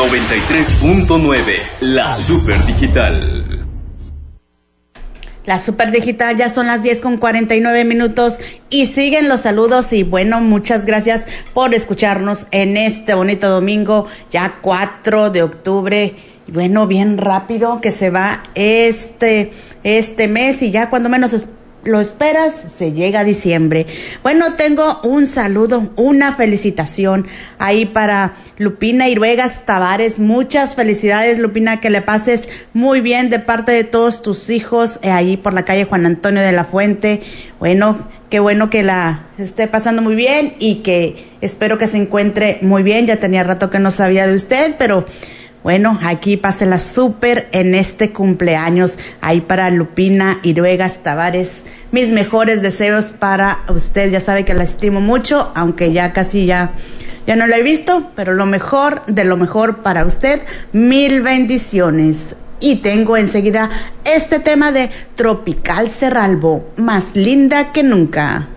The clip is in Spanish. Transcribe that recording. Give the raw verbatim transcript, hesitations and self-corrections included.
noventa y tres punto nueve, la Super Digital. La Super Digital, ya son las diez con cuarenta y nueve minutos y siguen los saludos y bueno, muchas gracias por escucharnos en este bonito domingo, ya cuatro de octubre. Y bueno, bien rápido que se va este, este mes y ya cuando menos es, lo esperas, se llega a diciembre. Bueno, tengo un saludo, una felicitación ahí para Lupina Iruegas Tavares. Muchas felicidades, Lupina, que le pases muy bien de parte de todos tus hijos eh, ahí por la calle Juan Antonio de la Fuente. Bueno, qué bueno que la esté pasando muy bien y que espero que se encuentre muy bien. Ya tenía rato que no sabía de usted, pero bueno, aquí pásela súper en este cumpleaños ahí para Lupina Iruegas Tavares. Mis mejores deseos para usted, ya sabe que la estimo mucho, aunque ya casi ya, ya no la he visto, pero lo mejor de lo mejor para usted, mil bendiciones. Y tengo enseguida este tema de Tropical Cerralbo, más linda que nunca.